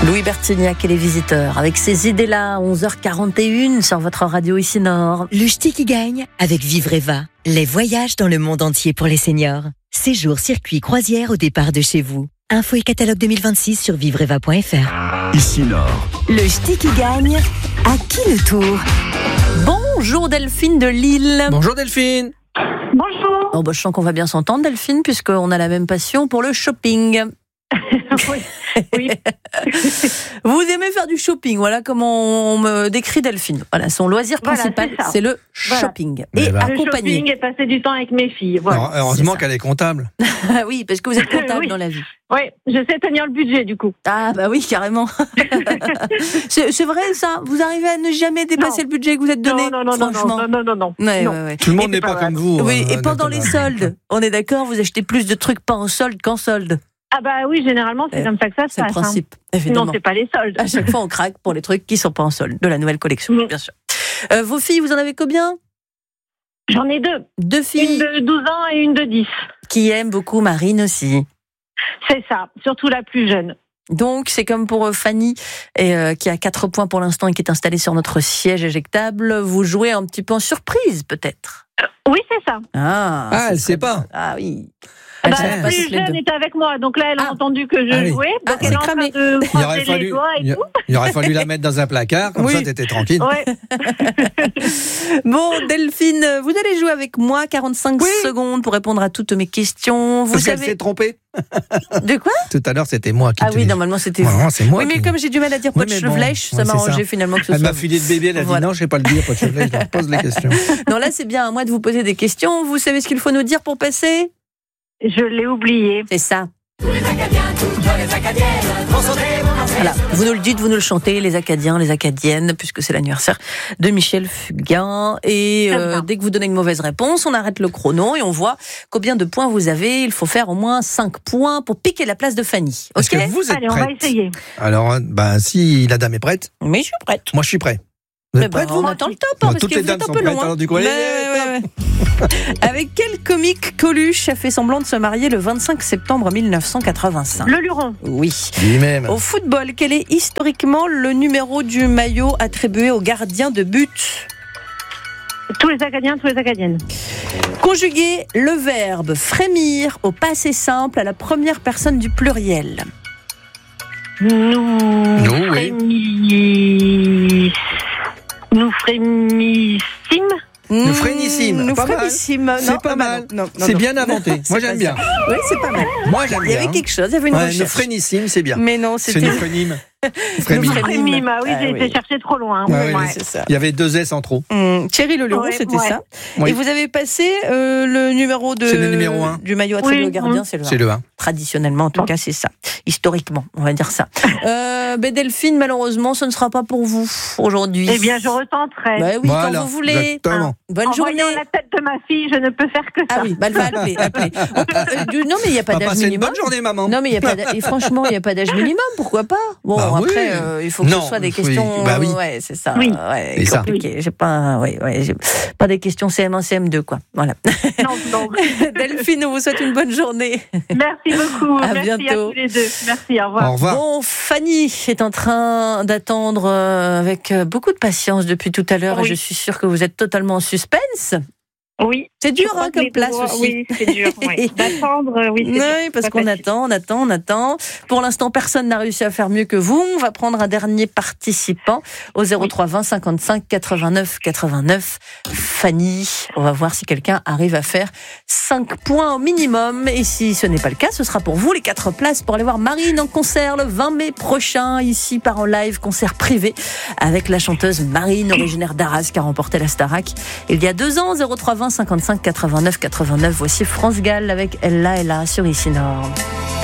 Louis Bertignac et les visiteurs, avec ses idées-là, 11h41 sur votre radio ici Nord. Le ch'ti qui gagne avec Vivreva. Les voyages dans le monde entier pour les seniors. Séjour, circuit, croisière au départ de chez vous. Info et catalogue 2026 sur vivreva.fr. Ici Nord. Le ch'ti qui gagne, à qui le tour? Bonjour Delphine de Lille. Bonjour Delphine. Bonjour. Oh bah, je sens qu'on va bien s'entendre Delphine, puisqu'on a la même passion pour le shopping. Oui. Vous aimez faire du shopping, voilà comment on me décrit Delphine. Voilà, son loisir Voilà, principal, c'est ça. c'est le Voilà. shopping. Eh Et ben. Le accompagné. shopping et passer du temps avec mes filles. Voilà. Alors, heureusement c'est ça. qu'elle est comptable. Ah oui, parce que vous êtes comptable Oui. dans la vie. Oui, je sais tenir le budget du coup. Ah bah oui, carrément. c'est vrai ça. Vous arrivez à ne jamais dépasser Non. le budget que vous êtes donné. Non, franchement. non. Ouais, Non. ouais, ouais. Tout le monde Et n'est c'est pas pas comme vrai. vous. Oui, et pendant les Delphine. soldes, on est d'accord, vous achetez plus de trucs pas en solde qu'en solde. Ah bah oui, généralement c'est comme ça que ça se C'est le passe. principe, Sinon évidemment. c'est pas les soldes. À chaque fois, on craque pour les trucs qui sont pas en solde de la nouvelle collection, Mhm. bien sûr. Vos filles, vous en avez combien? J'en ai deux. 2 Une filles de 12 ans et une de 10. qui aiment beaucoup Marine aussi. C'est ça, surtout la plus jeune. Donc, c'est comme pour Fanny, qui a 4 points pour l'instant et qui est installée sur notre siège éjectable. Vous jouez un petit peu en surprise, peut-être. Oui, c'est ça. Ah, elle sait pas. Ah oui. Bah, Elle la savent pas plus toutes les jeune deux. est avec moi, donc là elle a Ah. entendu que je Ah oui. jouais, Ah, donc elle c'est est en train cramé. de Il croiser aurait les fallu, doigts et tout. il aurait fallu la mettre dans un placard, comme Oui. ça t'étais tranquille. Ouais. Bon, Delphine, vous allez jouer avec moi 45 secondes pour répondre à toutes mes questions. Vous Parce qu'elle savez s'est trompée. de quoi? Tout à l'heure, c'était moi qui Ah te oui, dis. normalement c'était vous. Non, c'est moi Oui, mais qui- comme j'ai du mal à dire Oui, pot de mais bon. chevelèche, ça Ouais, m'a c'est arrangé ça. finalement que ce Elle soit m'a filé le bébé, elle a dit Voilà. non, je sais pas le dire, pas de chevelèche, je leur pose les questions. Non, là, c'est bien à moi de vous poser des questions. Vous savez ce qu'il faut nous dire pour passer? Je l'ai oublié. C'est ça. Voilà, vous nous le dites, vous nous le chantez, les Acadiens, les Acadiennes, puisque c'est l'anniversaire de Michel Fugain. Et Très bien. dès que vous donnez une mauvaise réponse, on arrête le chrono et on voit combien de points vous avez. Il faut faire au moins 5 points pour piquer la place de Fanny. Est-ce Ok? que vous êtes Allez, on va prête? essayer. Alors, si la dame est prête, Mais je suis prête. moi je suis prêt. Vous Mais êtes prête, on vous attend le top, Bon, parce toutes que les vous dames êtes un sont peu prêtes, loin. alors du coup, allez, Ouais. Avec quel comique Coluche a fait semblant de se marier le 25 septembre 1985? Le Luron. Oui. Lui-même. Au football, quel est historiquement le numéro du maillot attribué au gardien de but? Tous les Acadiens, tous les Acadiennes. Conjuguer le verbe frémir au passé simple à la première personne du pluriel. Nous, oui. Nous frémissime. Nous frénissime. Nous Pas mal. frémissime. Non, C'est pas bah mal. non, non, C'est non. bien inventé. Moi C'est j'aime pas bien. ça. Oui, c'est pas mal. Moi j'aime Il y bien. avait quelque chose, il y avait une Ouais, nous recherche. frénissime, c'est bien. Mais non, C'est c'était... nous frénime. Nous Frémime. frémime. Frémime, ah oui, Ah j'ai oui. été chercher trop loin. Ah oui, Ouais. C'est ça. Il y avait 2 S en trop. Thierry Le Luron, Ouais, c'était ouais. ça. Oui. Et vous avez passé le numéro C'est le numéro 1. du maillot attribué Oui, au gardien, c'est le 1. C'est le 1. Traditionnellement, en tout cas, c'est ça. Historiquement, on va dire ça. Delphine, malheureusement, ce ne sera pas pour vous aujourd'hui. Eh bien, je retenterai. Bah oui, Voilà, quand vous voulez. exactement. Bonne En journée. voyant la tête de ma fille, je ne peux faire que ça. Ah oui, bah, elle va appeler. Non, mais il n'y a pas On va d'âge passer une minimum. bonne journée, maman. Non, mais il y a pas d'âge- et franchement, il n'y a pas d'âge minimum, pourquoi pas? Bon, Bah oui. après, il faut que Non, ce soit des oui, questions. bah oui. Ouais, c'est ça. Oui. Ouais, C'est ça. compliqué. J'ai pas, j'ai pas des questions CM1, CM2, quoi. Voilà. Non. Delphine, on vous souhaite une bonne journée. Merci beaucoup. À Merci bientôt. à tous les deux. Merci, au revoir. Au revoir. Bon, Fanny est en train d'attendre avec beaucoup de patience depuis tout à l'heure et Oui. je suis sûre que vous êtes totalement en suspense. Oui. C'est dur Je crois que comme les place doigts- aussi. Oui, c'est dur. Oui. D'attendre, oui, c'est dur. Oui, parce Pas qu'on facile. attend. Pour l'instant, personne n'a réussi à faire mieux que vous. On va prendre un dernier participant au 03 20 55 89 89. Fanny, on va voir si quelqu'un arrive à faire 5 points au minimum. Et si ce n'est pas le cas, ce sera pour vous les 4 places pour aller voir Marine en concert le 20 mai prochain, ici par en live, concert privé avec la chanteuse Marine, originaire d'Arras, qui a remporté la Starac il y a 2 ans. 03 20 55 89 89. Voici France Gall avec Ella sur Ici Nord.